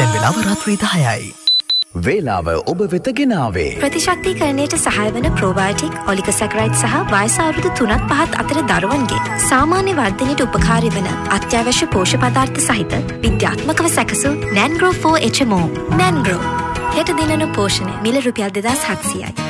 දැන් වෙලාව රාත්‍රී 10යි. වේලාව ඔබ වෙත ගෙනාවේ ප්‍රතිශක්තිකරණයට සහාය වන ප්‍රෝබයෝටික් ඔලිගොසැකරයිඩ් සහ වයස අවුරුදු 3-5 අතර දරුවන්ගේ සාමාන්‍ය වර්ධනයට උපකාරී වන අත්‍යවශ්‍ය පෝෂ්‍ය පදාර්ථ සහිත විද්‍යාත්මකව සැකසූ නැන්ග්‍රෝ 4 HMO. නැන්ග්‍රෝ හෙට දිනන පෝෂණය මිල රුපියල් 2700යි.